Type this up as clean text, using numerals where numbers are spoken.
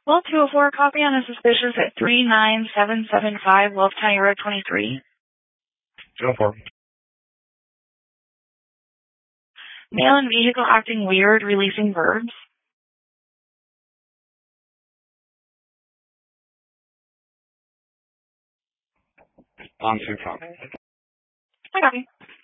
Well, 204, copy on a suspicious at 39775 Wolf County Road 23. 204. Male in vehicle acting weird, releasing verbs. On 2 copy. I copy.